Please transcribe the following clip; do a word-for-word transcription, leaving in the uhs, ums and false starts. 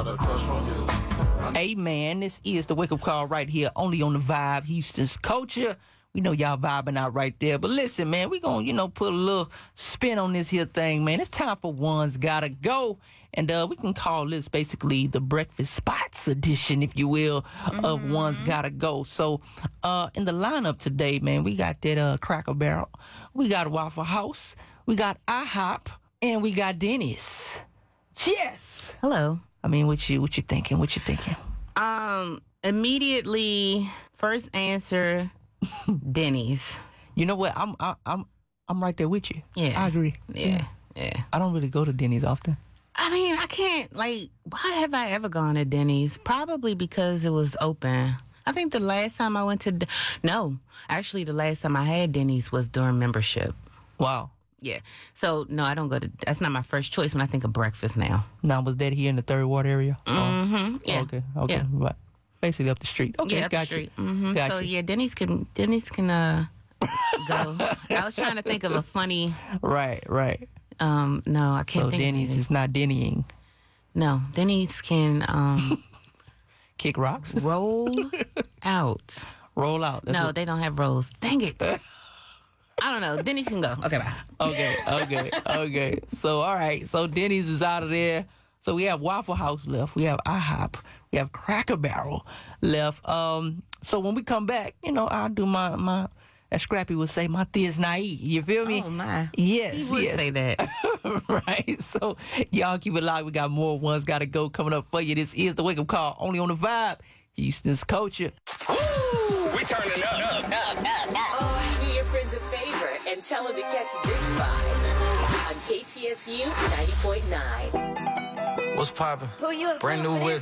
Hey man, this is the wake up call right here, only on the Vibe, Houston's culture. We know y'all vibing out right there, but listen, man, we gonna you know put a little spin on this here thing, man. It's time for One's Gotta Go, and uh, we can call this basically the breakfast spots edition, if you will, mm-hmm. of One's Gotta Go. So, uh, in the lineup today, man, we got that uh, Cracker Barrel, we got Waffle House, we got IHOP, and we got Denny's. Yes. Hello. I mean, what you what you thinking? What you thinking? Um, immediately, first answer, Denny's. You know what? I'm I, I'm I'm right there with you. Yeah, I agree. Yeah, yeah. yeah. I don't really go to Denny's often. I mean, I can't. Like, why have I ever gone to Denny's? Probably because it was open. I think the last time I went to De- no, actually, the last time I had Denny's was during membership. Wow. Yeah. So, no, I don't go to... That's not my first choice when I think of breakfast now. Now, was that here in the Third Ward area? Mm-hmm. Oh, yeah. Okay. Okay. Yeah. Right. Basically up the street. Okay. Yeah, up got the street. You. Mm-hmm. Got so, you. yeah, Denny's can, Denny's can uh, go. I was trying to think of a funny... Right, right. Um, no, I can't so think Denny's of Denny's. is not Dennying. No, Denny's can... Um, Kick rocks? Roll out. Roll out. That's no, what... they don't have rolls. Dang it. I don't know. Denny's can go. Okay, bye. Okay, okay, okay. So, all right. So, Denny's is out of there. So, we have Waffle House left. We have IHOP. We have Cracker Barrel left. Um, so, when we come back, you know, I'll do my, my as Scrappy would say, my thea's naive. You feel me? Oh, my. Yes, he would yes. say that. Right. So, y'all keep it locked. We got more Ones Gotta Go coming up for you. This is the Wake Up Call, only on the Vibe, Houston's culture. Woo! We turning up. up, up, up, up. Do your friends a favor and tell them to catch this vibe on K T S U ninety point nine. What's poppin'? Who you Brand new whip.